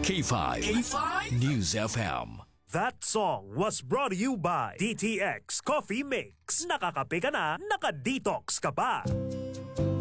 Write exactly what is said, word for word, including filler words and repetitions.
K five. K five News F M. That song was brought to you by D T X Coffee Mix. Nakakape ka na, naka-detox ka pa.